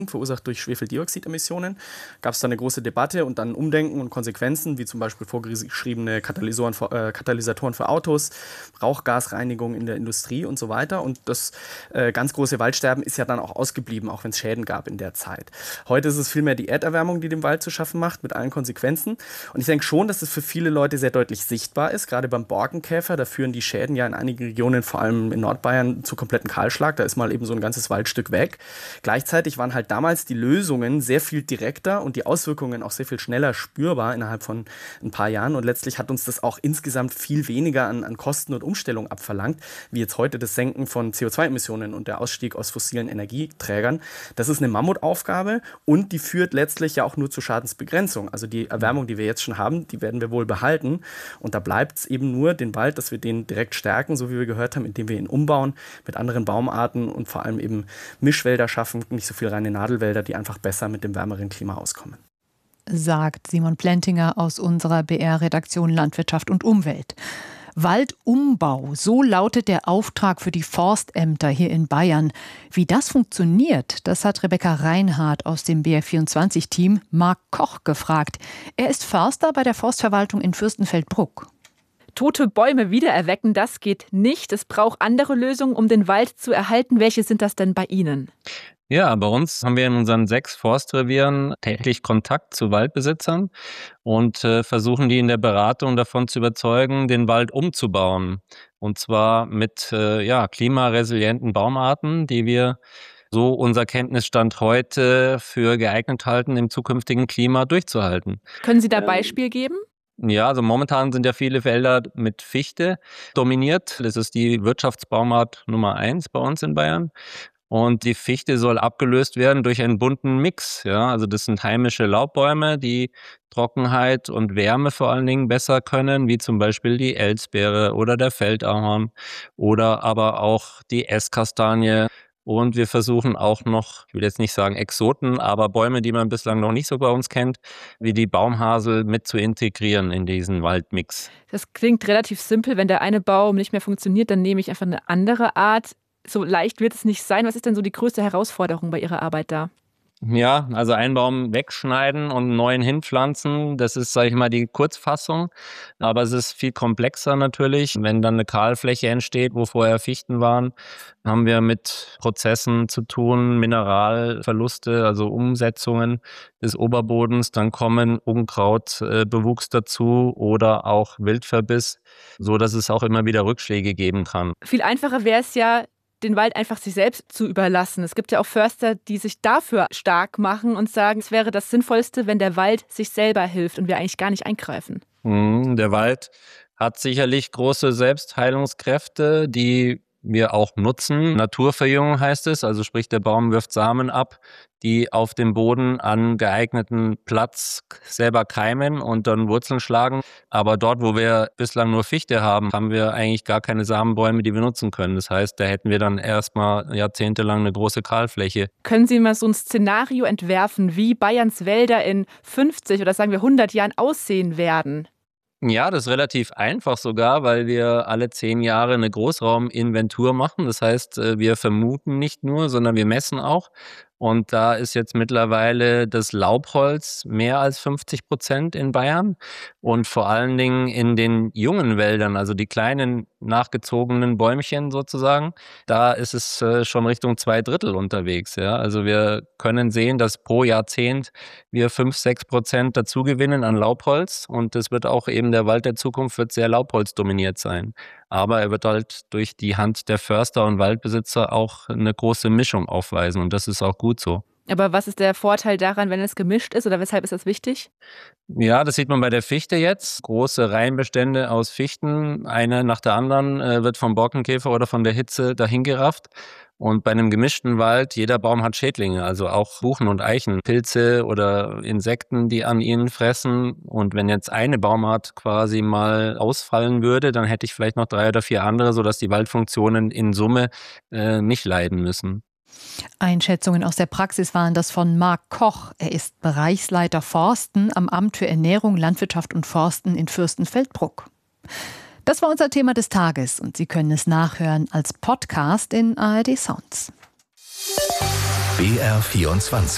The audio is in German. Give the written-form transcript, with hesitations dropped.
verursacht durch Schwefeldioxidemissionen. Gab es da eine große Debatte und dann Umdenken und Konsequenzen, wie zum Beispiel vorgeschriebene Katalysatoren für Autos, Rauchgasreinigung in der Industrie und so weiter. Und das ganz große Waldsterben ist ja dann auch ausgeblieben, auch wenn es Schäden gab in der Zeit. Heute ist es vielmehr die Erderwärmung, die dem Wald zu schaffen macht, mit allen Konsequenzen. Und ich denke schon, dass es für viele Leute sehr deutlich sichtbar ist, gerade beim Borkenkäfer. Da führen die Schäden ja in einigen Regionen, vor allem in Nordbayern, zu kompletten Kahlschlag. Da ist mal eben so ein ganzes Waldstück weg. Gleichzeitig waren halt damals die Lösungen sehr viel direkter und die Auswirkungen auch sehr viel schneller spürbar innerhalb von ein paar Jahren. Und letztlich hat uns das auch insgesamt viel weniger an Kosten und Umstellung abverlangt, wie jetzt heute das Senken von CO2-Emissionen und der Ausstieg aus fossilen Energieträgern. Das ist eine Mammutaufgabe und die führt letztlich ja auch nur zur Schadensbegrenzung. Also die Erwärmung, die wir jetzt schon haben, die werden wir wohl behalten. Und da bleibt es eben nur den Wald, dass wir den direkt stärken, so wie wir gehört haben, indem wir ihn umbauen mit anderen Baumarten und vor allem eben Mischwälder schaffen, nicht so viel reine Nadelwälder, die einfach besser mit dem wärmeren Klima auskommen. Sagt Simon Plentinger aus unserer BR-Redaktion Landwirtschaft und Umwelt. Waldumbau, so lautet der Auftrag für die Forstämter hier in Bayern. Wie das funktioniert, das hat Rebecca Reinhardt aus dem BR24-Team Marc Koch gefragt. Er ist Förster bei der Forstverwaltung in Fürstenfeldbruck. Tote Bäume wiedererwecken, das geht nicht. Es braucht andere Lösungen, um den Wald zu erhalten. Welche sind das denn bei Ihnen? Ja, bei uns haben wir in unseren 6 Forstrevieren täglich Kontakt zu Waldbesitzern und versuchen die in der Beratung davon zu überzeugen, den Wald umzubauen. Und zwar mit klimaresilienten Baumarten, die wir so unser Kenntnisstand heute für geeignet halten, im zukünftigen Klima durchzuhalten. Können Sie da Beispiel geben? Ja, also momentan sind ja viele Wälder mit Fichte dominiert. Das ist die Wirtschaftsbaumart Nummer 1 bei uns in Bayern. Und die Fichte soll abgelöst werden durch einen bunten Mix. Ja, also das sind heimische Laubbäume, die Trockenheit und Wärme vor allen Dingen besser können, wie zum Beispiel die Elsbeere oder der Feldahorn oder aber auch die Esskastanie. Und wir versuchen auch noch, ich will jetzt nicht sagen Exoten, aber Bäume, die man bislang noch nicht so bei uns kennt, wie die Baumhasel mit zu integrieren in diesen Waldmix. Das klingt relativ simpel. Wenn der eine Baum nicht mehr funktioniert, dann nehme ich einfach eine andere Art. So leicht wird es nicht sein. Was ist denn so die größte Herausforderung bei Ihrer Arbeit da? Ja, also einen Baum wegschneiden und einen neuen hinpflanzen, das ist, sage ich mal, die Kurzfassung. Aber es ist viel komplexer natürlich. Wenn dann eine Kahlfläche entsteht, wo vorher Fichten waren, haben wir mit Prozessen zu tun, Mineralverluste, also Umsetzungen des Oberbodens. Dann kommen Unkrautbewuchs dazu oder auch Wildverbiss, so dass es auch immer wieder Rückschläge geben kann. Viel einfacher wäre es ja, den Wald einfach sich selbst zu überlassen. Es gibt ja auch Förster, die sich dafür stark machen und sagen, es wäre das Sinnvollste, wenn der Wald sich selber hilft und wir eigentlich gar nicht eingreifen. Der Wald hat sicherlich große Selbstheilungskräfte, die wir auch nutzen. Naturverjüngung heißt es, also sprich der Baum wirft Samen ab, die auf dem Boden an geeigneten Platz selber keimen und dann Wurzeln schlagen. Aber dort, wo wir bislang nur Fichte haben, haben wir eigentlich gar keine Samenbäume, die wir nutzen können. Das heißt, da hätten wir dann erstmal jahrzehntelang eine große Kahlfläche. Können Sie mal so ein Szenario entwerfen, wie Bayerns Wälder in 50 oder sagen wir 100 Jahren aussehen werden? Ja, das ist relativ einfach sogar, weil wir alle 10 Jahre eine Großrauminventur machen. Das heißt, wir vermuten nicht nur, sondern wir messen auch. Und da ist jetzt mittlerweile das Laubholz mehr als 50% in Bayern. Und vor allen Dingen in den jungen Wäldern, also die kleinen nachgezogenen Bäumchen sozusagen, da ist es schon Richtung 2/3 unterwegs. Ja? Also wir können sehen, dass pro Jahrzehnt wir 5-6% dazugewinnen an Laubholz. Und das wird auch eben, der Wald der Zukunft wird sehr laubholzdominiert sein. Aber er wird halt durch die Hand der Förster und Waldbesitzer auch eine große Mischung aufweisen. Und das ist auch gut so. Aber was ist der Vorteil daran, wenn es gemischt ist, oder weshalb ist das wichtig? Ja, das sieht man bei der Fichte jetzt. Große Reihenbestände aus Fichten, eine nach der anderen, wird vom Borkenkäfer oder von der Hitze dahingerafft. Und bei einem gemischten Wald, jeder Baum hat Schädlinge, also auch Buchen und Eichen, Pilze oder Insekten, die an ihnen fressen. Und wenn jetzt eine Baumart quasi mal ausfallen würde, dann hätte ich vielleicht noch 3 oder 4 andere, sodass die Waldfunktionen in Summe nicht leiden müssen. Einschätzungen aus der Praxis waren das von Marc Koch. Er ist Bereichsleiter Forsten am Amt für Ernährung, Landwirtschaft und Forsten in Fürstenfeldbruck. Das war unser Thema des Tages und Sie können es nachhören als Podcast in ARD Sounds. BR24